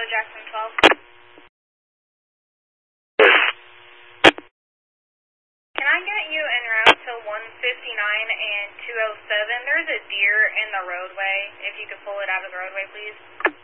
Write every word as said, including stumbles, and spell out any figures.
Jackson twelve. Can I get you en route to one fifty-nine and two oh seven? There's a deer in the roadway. If you could pull it out of the roadway, please.